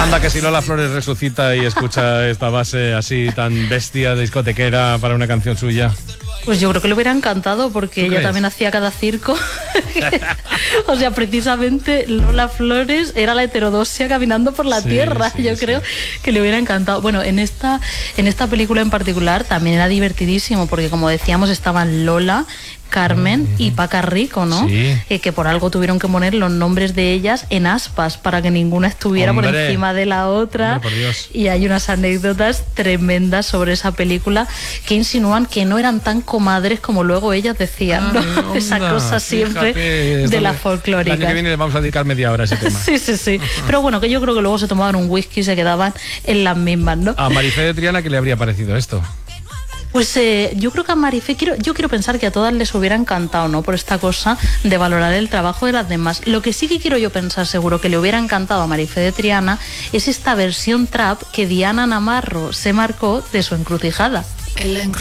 Anda, que si Lola Flores resucita y escucha esta base así tan bestia de discotequera para una canción suya. Pues yo creo que le hubiera encantado, porque ella crees? también hacía cada circo. O sea, precisamente Lola Flores era la heterodoxia caminando por la tierra. Yo creo que le hubiera encantado. Bueno, en esta película en particular también era divertidísimo, porque como decíamos estaban Lola, Carmen y Paca Rico, ¿no? Sí. Que por algo tuvieron que poner los nombres de ellas en aspas para que ninguna estuviera por encima de la otra. Hombre, por Dios. Y hay unas anécdotas tremendas sobre esa película que insinúan que no eran tan comadres como luego ellas decían, ¿no? Anda, Esa cosa siempre fíjate, de la el folclórica. año que viene le vamos a dedicar media hora a ese tema. Sí. Pero bueno, que yo creo que luego se tomaban un whisky y se quedaban en las mismas, ¿no? A Marifé de Triana, ¿qué le habría parecido esto? Pues yo creo que a Marifé, yo quiero pensar que a todas les hubiera encantado, ¿no? Por esta cosa de valorar el trabajo de las demás. Lo que sí que quiero yo pensar seguro que le hubiera encantado a Marifé de Triana es esta versión trap que Diana Navarro se marcó de Su Encrucijada. En la encrucijada.